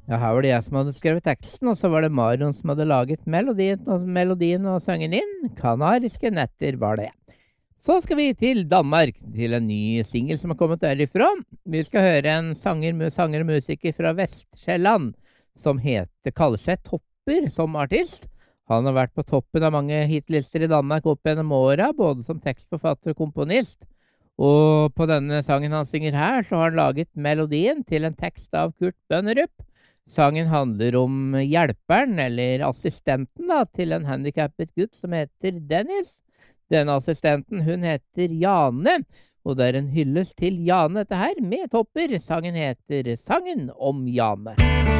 Ja, her var det jeg som hadde skrevet teksten, og så var det Marion som hadde laget melodien og sangen inn. Kanariske netter var det. Så skal vi til Danmark, til en ny single som har kommet derifra. Vi skal høre en sanger og musiker fra Vestsjælland som kaller seg Topper som artist. Han har vært på toppen av mange hitlister i Danmark opp gjennom åra, både som tekstforfatter og komponist. Og på denne sangen han synger her, så har han laget melodien til en tekst av Kurt Bønnerup. Sangen handler om hjelperen, eller assistenten da, til en handikappet gutt som heter Dennis. Denne assistenten, hun heter Jane, og det er en hyllest til Jane dette her, med Topper. Sangen heter Sangen om Jane.